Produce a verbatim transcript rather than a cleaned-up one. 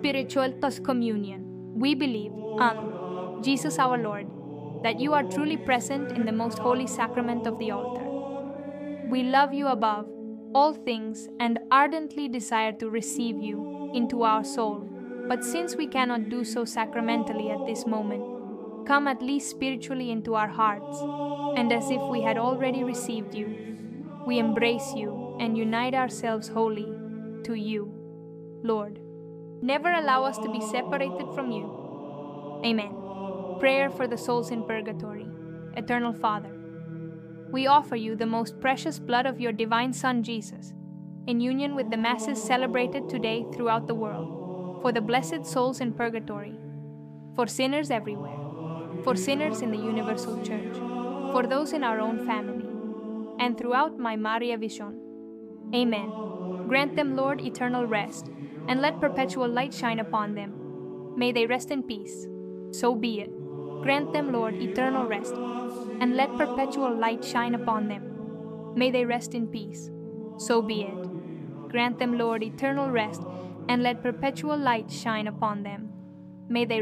spiritual tos communion. We believe, um, Jesus our Lord, that you are truly present in the most holy sacrament of the altar. We love you above all things and ardently desire to receive you into our soul. But since we cannot do so sacramentally at this moment, come at least spiritually into our hearts, and as if we had already received you, we embrace you and unite ourselves wholly to you, Lord. Never allow us to be separated from you. Amen. Prayer for the souls in purgatory. Eternal Father, we offer you the most precious blood of your divine Son Jesus, in union with the masses celebrated today throughout the world, for the blessed souls in purgatory, for sinners everywhere, for sinners in the universal church, for those in our own family, and throughout my Maria Vision. Amen. Grant them, Lord, eternal rest, and let perpetual light shine upon them. May they rest in peace. So be it. Grant them, Lord, eternal rest, and let perpetual light shine upon them. May they rest in peace. So be it. Grant them, Lord, eternal rest, and let perpetual light shine upon them. May they